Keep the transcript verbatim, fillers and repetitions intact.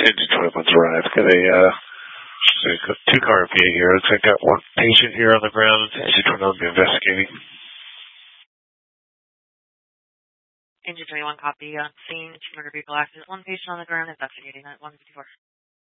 Engine twenty-one's arrived. Got a, uh, a two-car V A here. Looks like I got one patient here on the ground. Engine twenty-one will be investigating. Engine twenty-one, copy. On scene, two hundred vehicle accident. One patient on the ground, investigating at one fifty-four.